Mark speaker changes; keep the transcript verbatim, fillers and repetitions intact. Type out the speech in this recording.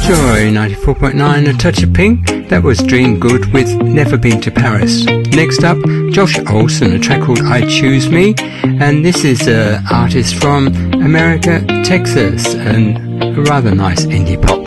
Speaker 1: Joy ninety-four point nine, A Touch of Pink. That was Dream Good with Never Been to Paris. Next up, Josh Olson, a track called I Choose Me, and this is an artist from America, Texas, and a rather nice indie pop.